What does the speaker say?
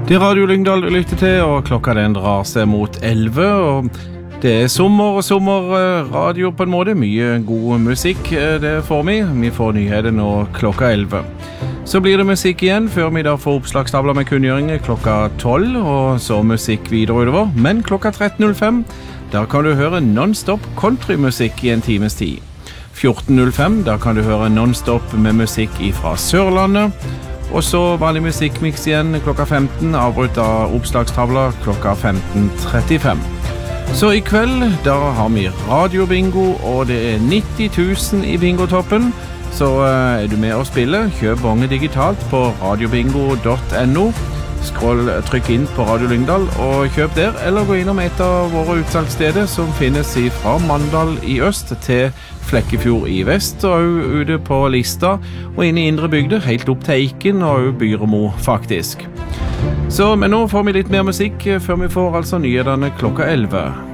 Det Radio Lyngdal du lytter til, og klokka den drar seg mot 11, og det sommerradio på en måte. Mye god musikk, det får vi. Vi får nyheter nå klokka 11. Så blir det musikk igjen, før vi da får oppslagstavler med kunngjøringer klokka 12, og så musikk videre utover. Men klokka 13.05, der kan du høre non-stop countrymusikk i en times tid. 14.05, der kan du høre non-stop med musikk fra Sørlandet. Og så vanlig musikkmix igjen klokka 15, avbrutt av oppslagstavla klokka 15.35. Så i kveld, da har vi radiobingo, og det er 90 000 i bingotoppen. Så er du med å spille, kjøp bonge digitalt på radiobingo.no. Trykk inn på Radio Lyngdal og kjøp der, eller gå innom et av våre utsalgssteder som finnes fra Mandal i øst til Flekkefjord i vest, og ute på Lista, og inn i indre bygder, helt opp til Eiken og Byremo faktisk. Men nå får vi litt mer musikk, før vi får altså nyhetene klokka 11.